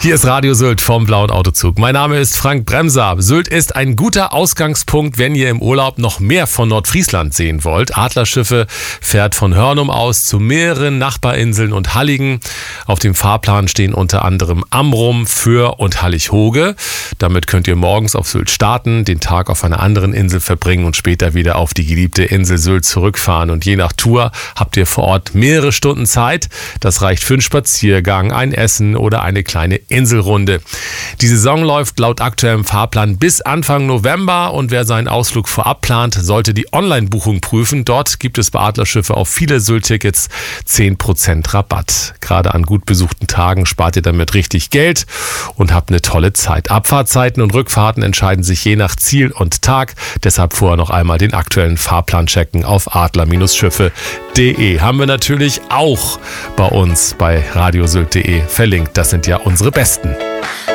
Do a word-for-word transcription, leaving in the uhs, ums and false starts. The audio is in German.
Hier ist Radio Sylt vom Blauen Autozug. Mein Name ist Frank Bremser. Sylt ist ein guter Ausgangspunkt, wenn ihr im Urlaub noch mehr von Nordfriesland sehen wollt. Adlerschiffe fährt von Hörnum aus zu mehreren Nachbarinseln und Halligen. Auf dem Fahrplan stehen unter anderem Amrum, Föhr und Hallig-Hoge. Damit könnt ihr morgens auf Sylt starten, den Tag auf einer anderen Insel verbringen und später wieder auf die geliebte Insel Sylt zurückfahren. Und je nach Tour habt ihr vor Ort mehrere Stunden Zeit. Das reicht für einen Spaziergang, ein Essen oder eine kleine Inselrunde. Die Saison läuft laut aktuellem Fahrplan bis Anfang November und wer seinen Ausflug vorab plant, sollte die Online-Buchung prüfen. Dort gibt es bei Adlerschiffe auf viele Sylt-Tickets zehn Prozent Rabatt. Gerade an gut besuchten Tagen spart ihr damit richtig Geld und habt eine tolle Zeit. Abfahrtzeiten und Rückfahrten entscheiden sich je nach Ziel und Tag. Deshalb vorher noch einmal den aktuellen Fahrplan checken auf adler Schiffe punkt de. Haben wir natürlich auch bei uns bei radiosylt punkt de verlinkt. Das sind ja unsere Besten.